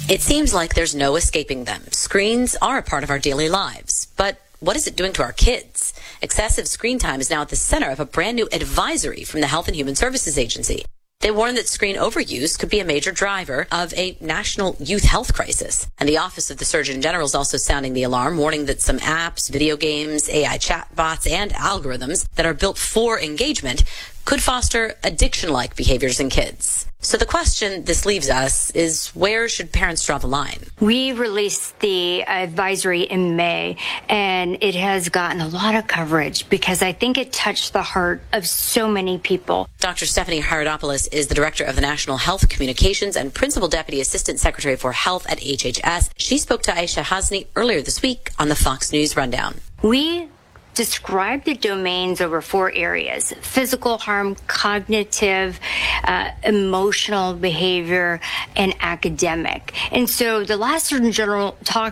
It seems like there's no escaping them. Screens are a part of our daily lives. But what is it doing to our kids? Excessive screen time is now at the center of a brand new advisory from the Health and Human Services Agency. They warn that screen overuse could be a major driver of a national youth health crisis. And the Office of the Surgeon General is also sounding the alarm, warning that some apps, video games, AI chatbots, and algorithms that are built for engagement could foster addiction-like behaviors in kids. So the question this leaves us is, where should parents draw the line? We released the advisory in May, and it has gotten a lot of coverage because I think it touched the heart of so many people. Dr. Stephanie Haridopoulos is the director of the National Health Communications and Principal Deputy Assistant Secretary for Health at HHS. She spoke to Aisha Hasni earlier this week on the Fox News Rundown. We describe the domains over 4 areas: physical harm, cognitive, emotional behavior, and academic. And so the last Surgeon General talked